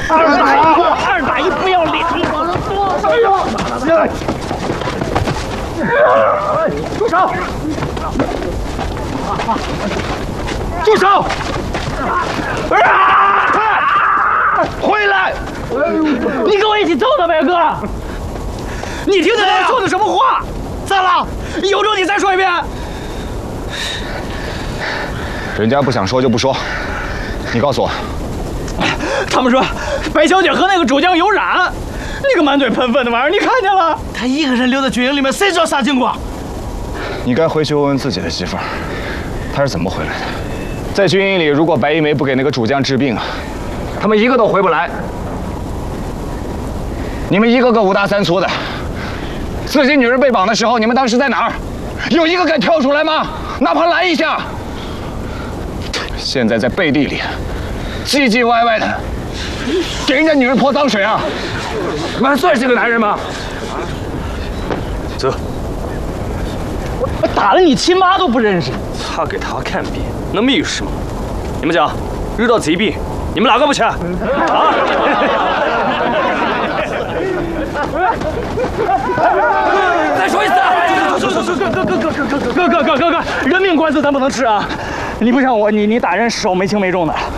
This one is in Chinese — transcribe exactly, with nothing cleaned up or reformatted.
二打一，二打一不要脸！哎呦！住手！住手！回来！你跟我一起揍他呗，哥！你听见他说的什么话？咋了？有种你再说一遍！ 人家不想说就不说，你告诉我。 他们说白小姐和那个主将有染，那个满嘴喷粪的玩意儿，你看见了？他一个人留在军营里面，谁知道啥情况？ 你该回去问问自己的媳妇儿，她是怎么回来的。在军营里，如果白一梅不给那个主将治病啊，他们一个都回不来。你们一个个五大三粗的，自己女人被绑的时候，你们当时在哪儿？有一个敢跳出来吗？哪怕拦一下。现在在背地里唧唧歪歪的，给人家女人泼脏水啊！你们还算是个男人吗？ 走。 我打了你亲妈都不认识。 他给他看病，那么有什么？你们讲，遇到疾病，你们哪个不去啊？ 再说一次！哥哥哥哥哥哥哥哥哥哥哥哥，人命官司咱不能吃啊！你不像我，你你打人手没轻没重的。